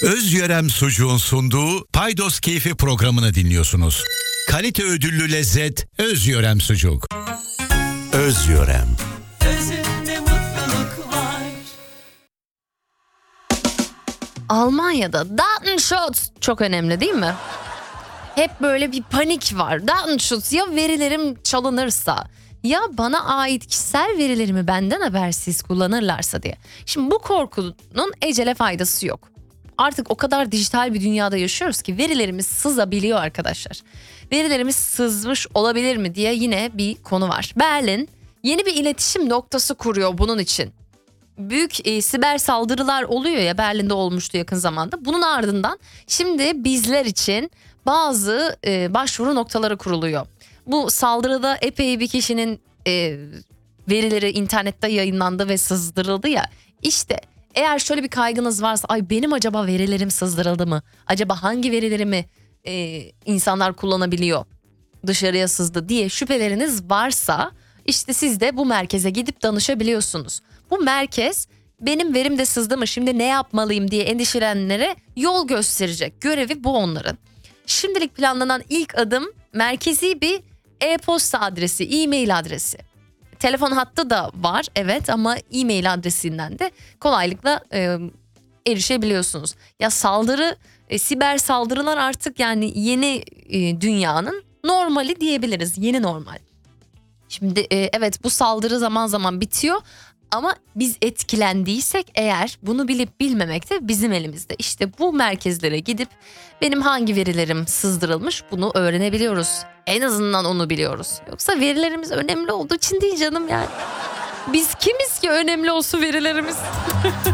Özyörem Sucuğun sunduğu Paydos Keyfi programını dinliyorsunuz. Kalite ödüllü lezzet Özyörem Sucuk. Özyörem. Özünde mutluluk var. Almanya'da Datenschutz çok önemli değil mi? Hep böyle bir panik var. Datenschutz, ya verilerim çalınırsa, ya bana ait kişisel verilerimi benden habersiz kullanırlarsa diye. Şimdi bu korkunun ecele faydası yok. Artık o kadar dijital bir dünyada yaşıyoruz ki verilerimiz sızabiliyor arkadaşlar. Verilerimiz sızmış olabilir mi diye yine bir konu var. Berlin yeni bir iletişim noktası kuruyor bunun için. Büyük siber saldırılar oluyor ya, Berlin'de olmuştu yakın zamanda. Bunun ardından şimdi bizler için bazı başvuru noktaları kuruluyor. Bu saldırıda epey bir kişinin verileri internette yayınlandı ve sızdırıldı ya. İşte eğer şöyle bir kaygınız varsa, ay benim acaba verilerim sızdırıldı mı? Acaba hangi verilerimi insanlar kullanabiliyor, dışarıya sızdı diye şüpheleriniz varsa işte siz de bu merkeze gidip danışabiliyorsunuz. Bu merkez benim verim de sızdı mı, şimdi ne yapmalıyım diye endişelenenlere yol gösterecek. Görevi bu onların. Şimdilik planlanan ilk adım merkezi bir e-posta adresi, e-mail adresi. Telefon hattı da var evet, ama e-mail adresinden de kolaylıkla erişebiliyorsunuz. Ya saldırı, siber saldırılar artık yani yeni dünyanın normali diyebiliriz. Yeni normal. Şimdi evet, bu saldırı zaman zaman bitiyor ama biz etkilendiysek eğer, bunu bilip bilmemek de bizim elimizde. İşte bu merkezlere gidip benim hangi verilerim sızdırılmış bunu öğrenebiliyoruz. En azından onu biliyoruz. Yoksa verilerimiz önemli olduğu için değil canım yani. Biz kimiz ki önemli olsun verilerimiz?